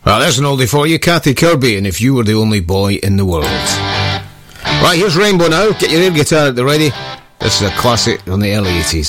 Well, there's an oldie for you, Kathy Kirby, and If You Were the Only Boy in the World. Right, here's Rainbow now. Get your air guitar at the ready. This is a classic from the early 80s.